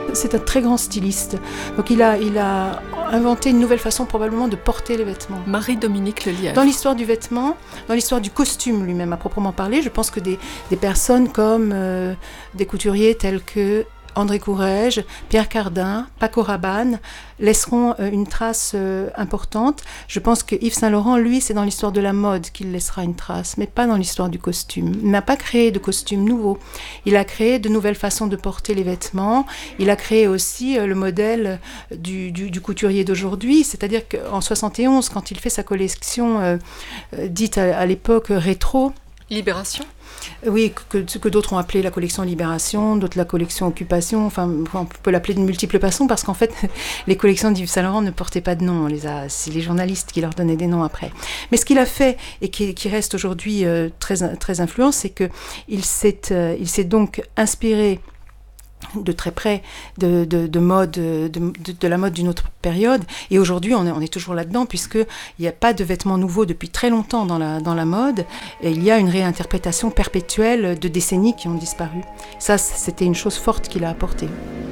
C'est un très grand styliste. Donc il a inventé une nouvelle façon probablement de porter les vêtements. Marie-Dominique Lelièvre. Dans l'histoire du vêtement, dans l'histoire du costume lui-même à proprement parler, je pense que des personnes comme des couturiers tels que André Courrèges, Pierre Cardin, Paco Rabanne laisseront une trace importante. Je pense que Yves Saint Laurent, lui, c'est dans l'histoire de la mode qu'il laissera une trace, mais pas dans l'histoire du costume. Il n'a pas créé de costume nouveau. Il a créé de nouvelles façons de porter les vêtements. Il a créé aussi le modèle du couturier d'aujourd'hui, c'est-à-dire qu'en 71, quand il fait sa collection dite à l'époque rétro, Libération. Oui, que d'autres ont appelé la collection Libération, d'autres la collection Occupation, enfin on peut l'appeler de multiples façons parce qu'en fait les collections d'Yves Saint Laurent ne portaient pas de nom, c'est les journalistes qui leur donnaient des noms après. Mais ce qu'il a fait et qui reste aujourd'hui très influent, c'est qu'il s'est donc inspiré de très près de mode, de la mode d'une autre période. Et aujourd'hui, on est toujours là-dedans, puisqu'il n'y a pas de vêtements nouveaux depuis très longtemps dans la mode. Et il y a une réinterprétation perpétuelle de décennies qui ont disparu. Ça, c'était une chose forte qu'il a apportée.